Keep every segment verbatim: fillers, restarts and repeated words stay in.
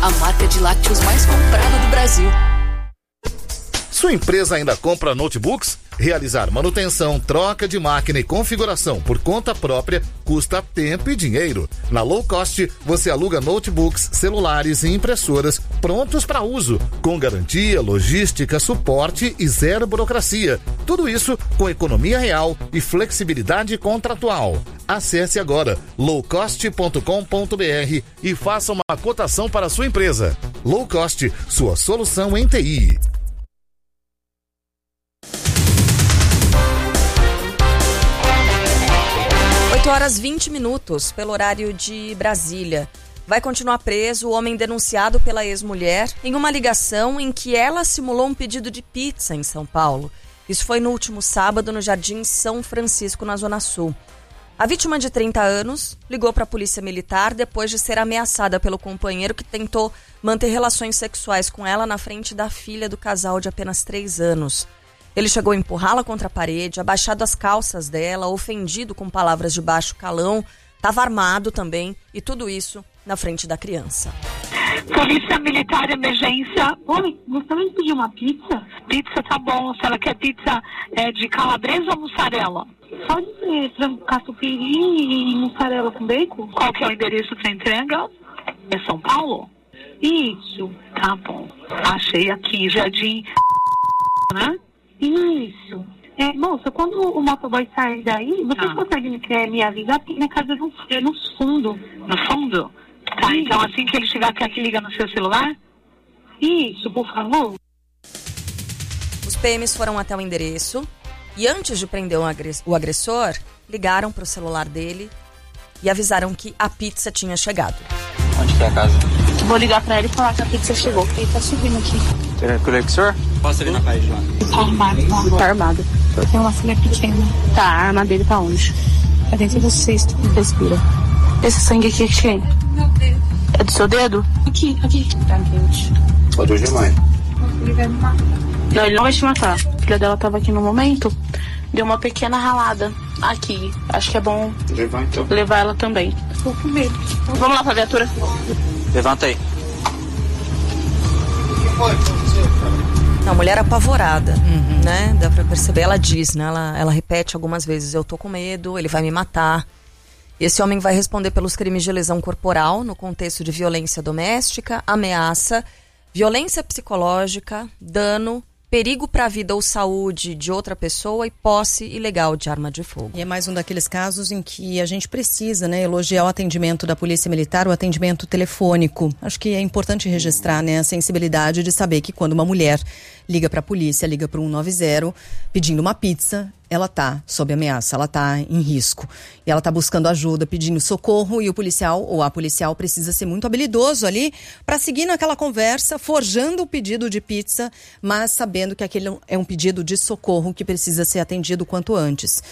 a marca de lácteos mais comprada do Brasil. Sua empresa ainda compra notebooks? Realizar manutenção, troca de máquina e configuração por conta própria custa tempo e dinheiro. Na Low Cost, você aluga notebooks, celulares e impressoras prontos para uso, com garantia, logística, suporte e zero burocracia. Tudo isso com economia real e flexibilidade contratual. Acesse agora low cost ponto com ponto b r e faça uma cotação para a sua empresa. Low Cost, sua solução em T I. oito horas e vinte minutos, pelo horário de Brasília. Vai continuar preso o homem denunciado pela ex-mulher em uma ligação em que ela simulou um pedido de pizza em São Paulo. Isso foi no último sábado no Jardim São Francisco, na Zona Sul. A vítima, de trinta anos, ligou para a polícia militar depois de ser ameaçada pelo companheiro que tentou manter relações sexuais com ela na frente da filha do casal de apenas três anos. Ele chegou a empurrá-la contra a parede, abaixado as calças dela, ofendido com palavras de baixo calão, estava armado também, e tudo isso na frente da criança. Polícia Militar, emergência. Oi, gostaria de pedir uma pizza? Pizza tá bom. Se ela quer pizza é, de calabresa ou mussarela? Pode ser frango catupiry e mussarela com bacon? Qual que é o endereço para entrega? É São Paulo? Isso. Tá bom. Achei aqui, Jardim, né? Isso. É, moça, quando o motoboy sair daí, vocês ah. conseguem é, me avisar? Porque minha casa é no fundo. No fundo? Tá, Sim. Então assim que ele chegar aqui, liga no seu celular? Isso, por favor. Os P Ms foram até o endereço e antes de prender o agressor, ligaram para o celular dele e avisaram que a pizza tinha chegado. Onde que é a casa? Vou ligar para ele e falar que a pizza chegou, porque ele tá subindo aqui. Tranquilo aí com o senhor? Posso ali na parede lá? Tá armado, tá? Tá armado. Tem uma filha pequena. Tá, a arma dele tá onde? Tá dentro do cesto. Respira. Esse sangue aqui é de quem? Meu dedo. É do seu dedo? Aqui, aqui. Tá quente. Pode hoje, mãe. Ele vai me matar. Não, ele não vai te matar. A filha dela tava aqui no momento. Deu uma pequena ralada aqui. Acho que é bom levar, então. levar ela também. Tô com medo. Vamos lá pra viatura. Levanta aí. A mulher apavorada, uhum. né? Dá pra perceber, ela diz, né? Ela, ela repete algumas vezes, eu tô com medo, ele vai me matar. Esse homem vai responder pelos crimes de lesão corporal no contexto de violência doméstica, ameaça, violência psicológica, dano, perigo para a vida ou saúde de outra pessoa e posse ilegal de arma de fogo. E é mais um daqueles casos em que a gente precisa, né, elogiar o atendimento da Polícia Militar, o atendimento telefônico. Acho que é importante registrar, né, a sensibilidade de saber que quando uma mulher liga para a polícia, liga para o um nove zero pedindo uma pizza, ela tá sob ameaça, ela tá em risco. E ela tá buscando ajuda, pedindo socorro, e o policial ou a policial precisa ser muito habilidoso ali para seguir naquela conversa, forjando o pedido de pizza, mas sabendo que aquele é um pedido de socorro que precisa ser atendido quanto antes.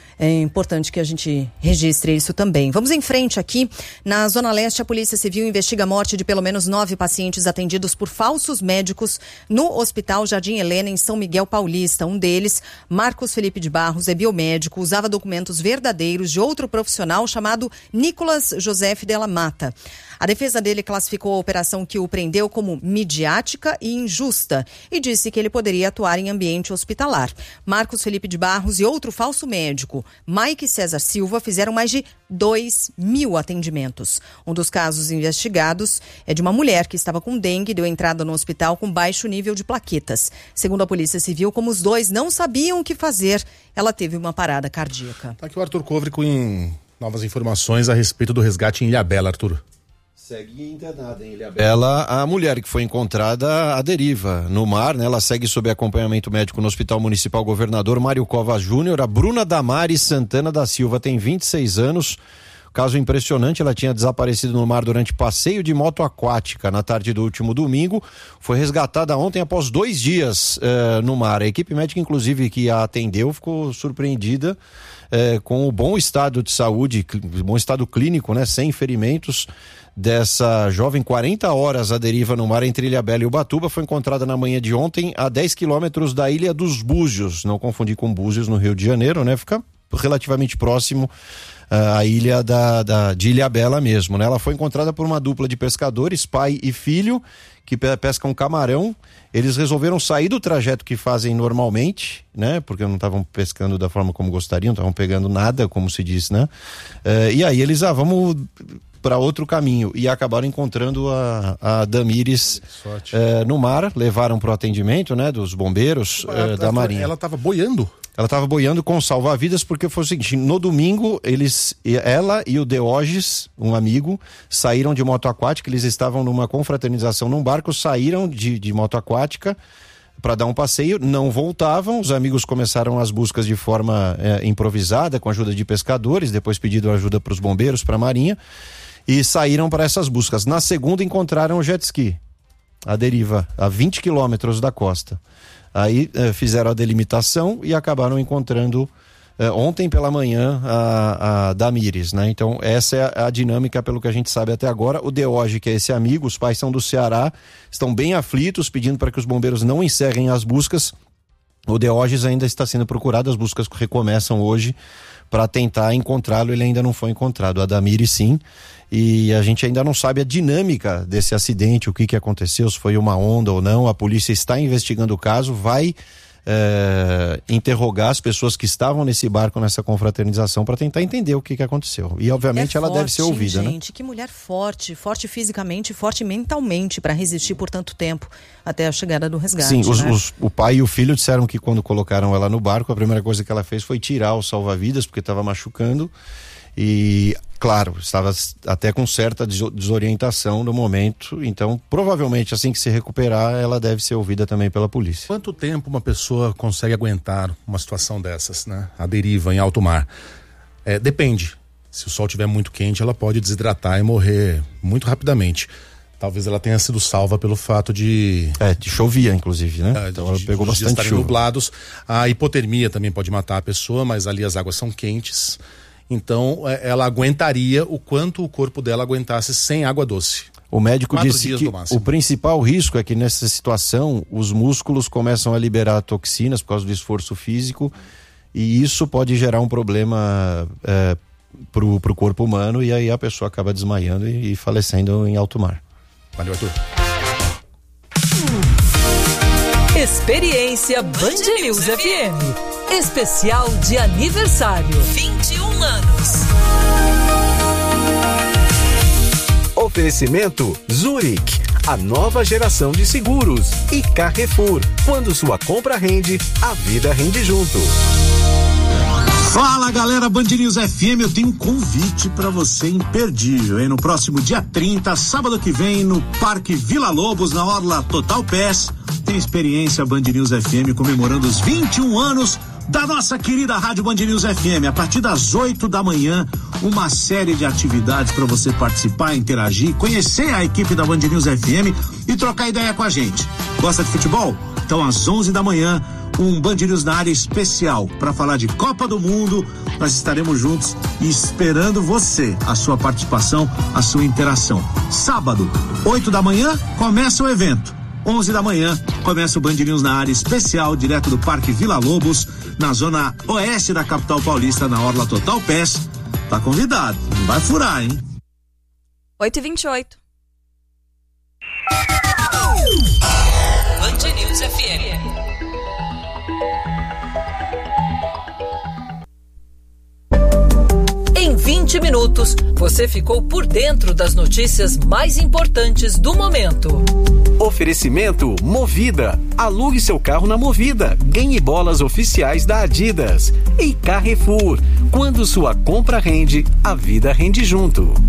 É importante que a gente registre isso também. Vamos em frente aqui. Na Zona Leste, a Polícia Civil investiga a morte de pelo menos nove pacientes atendidos por falsos médicos no Hospital Jardim Helena, em São Miguel Paulista. Um deles, Marcos Felipe de Barros, é biomédico, usava documentos verdadeiros de outro profissional chamado Nicolas Joseph Della Mata. A defesa dele classificou a operação que o prendeu como midiática e injusta e disse que ele poderia atuar em ambiente hospitalar. Marcos Felipe de Barros e outro falso médico, Mike César Silva, fizeram mais de dois mil atendimentos. Um dos casos investigados é de uma mulher que estava com dengue e deu entrada no hospital com baixo nível de plaquetas. Segundo a Polícia Civil, como os dois não sabiam o que fazer, ela teve uma parada cardíaca. Tá aqui o Arthur Covre com novas informações a respeito do resgate em Ilhabela, Arthur. Segue internada em Ilhabela a mulher que foi encontrada à deriva no mar, né? Ela segue sob acompanhamento médico no Hospital Municipal Governador Mário Covas Júnior. A Bruna Damares Santana da Silva tem vinte e seis anos. Caso impressionante, ela tinha desaparecido no mar durante passeio de moto aquática na tarde do último domingo. Foi resgatada ontem após dois dias eh, no mar. A equipe médica, inclusive, que a atendeu, ficou surpreendida eh, com o bom estado de saúde, bom estado clínico, né? Sem ferimentos dessa jovem. Quarenta horas à deriva no mar entre Ilhabela e Ubatuba. Foi encontrada na manhã de ontem a dez quilômetros da Ilha dos Búzios. Não confundir com Búzios, no Rio de Janeiro, né? Fica relativamente próximo a ilha da, da, de Ilhabela mesmo, né? Ela foi encontrada por uma dupla de pescadores, pai e filho, que pescam camarão. Eles resolveram sair do trajeto que fazem normalmente, né? Porque não estavam pescando da forma como gostariam, não estavam pegando nada, como se diz, né? Uh, e aí eles, ah, vamos para outro caminho, e acabaram encontrando a, a Damires uh, no mar, levaram para o atendimento, né? Dos bombeiros uh, da Marinha. Ela estava boiando? Ela estava boiando com salva-vidas, porque foi o seguinte: no domingo, eles, ela e o Deógenes, um amigo, saíram de moto aquática. Eles estavam numa confraternização num barco, saíram de, de moto aquática para dar um passeio, não voltavam. Os amigos começaram as buscas de forma é, improvisada, com a ajuda de pescadores, depois pediram ajuda para os bombeiros, para a Marinha, e saíram para essas buscas. Na segunda encontraram o jet ski, a deriva, a vinte quilômetros da costa. Aí eh, fizeram a delimitação e acabaram encontrando eh, ontem pela manhã a, a Damires, né? Então essa é a, a dinâmica, pelo que a gente sabe até agora. O Deógenes, que é esse amigo, os pais são do Ceará, estão bem aflitos, pedindo para que os bombeiros não encerrem as buscas. O Deógenes ainda está sendo procurado, as buscas recomeçam hoje para tentar encontrá-lo. Ele ainda não foi encontrado. A Damires sim. E a gente ainda não sabe a dinâmica desse acidente, o que que aconteceu, se foi uma onda ou não. A polícia está investigando o caso, vai é, interrogar as pessoas que estavam nesse barco, nessa confraternização, para tentar entender o que que aconteceu. E obviamente ela forte, deve ser ouvida, hein, gente, né? Que mulher forte, forte fisicamente, forte mentalmente para resistir por tanto tempo até a chegada do resgate. Sim, os, né? os, o pai e o filho disseram que quando colocaram ela no barco, a primeira coisa que ela fez foi tirar o salva-vidas, porque estava machucando. E, claro, estava até com certa desorientação no momento, então provavelmente assim que se recuperar, ela deve ser ouvida também pela polícia. Quanto tempo uma pessoa consegue aguentar uma situação dessas, né? A deriva em alto mar? É, depende. Se o sol estiver muito quente, ela pode desidratar e morrer muito rapidamente. Talvez ela tenha sido salva pelo fato de... É, de chovia, inclusive, né? É, então de, ela pegou de bastante estarem chuva. nublados. A hipotermia também pode matar a pessoa, mas ali as águas são quentes. Então, ela aguentaria o quanto o corpo dela aguentasse sem água doce. O médico Quatro disse dias que no máximo. o principal risco é que nessa situação os músculos começam a liberar toxinas por causa do esforço físico, e isso pode gerar um problema é, pro, pro corpo humano, e aí a pessoa acaba desmaiando e, e falecendo em alto mar. Valeu, Arthur. Experiência Band News F M. Especial de aniversário. vinte e um anos. Oferecimento Zurich, a nova geração de seguros. E Carrefour, quando sua compra rende, a vida rende junto. Fala galera, Band News F M, eu tenho um convite pra você imperdível, hein? No próximo dia trinta, sábado que vem, no Parque Vila Lobos, na Orla Total Pass, tem experiência Band News F M comemorando os vinte e um anos da nossa querida Rádio Band News F M. A partir das oito da manhã, uma série de atividades para você participar, interagir, conhecer a equipe da Band News F M e trocar ideia com a gente. Gosta de futebol? Então às onze da manhã, um Band News na área especial para falar de Copa do Mundo. Nós estaremos juntos e esperando você, a sua participação, a sua interação. Sábado, oito da manhã, começa o evento. onze da manhã, começa o Band News na área especial, direto do Parque Vila Lobos, na zona oeste da capital paulista, na Orla Total Pass. Tá convidado, não vai furar, hein? oito e vinte e oito. Band News F M. Em vinte minutos, você ficou por dentro das notícias mais importantes do momento. Oferecimento Movida. Alugue seu carro na Movida. Ganhe bolas oficiais da Adidas. E Carrefour. Quando sua compra rende, a vida rende junto.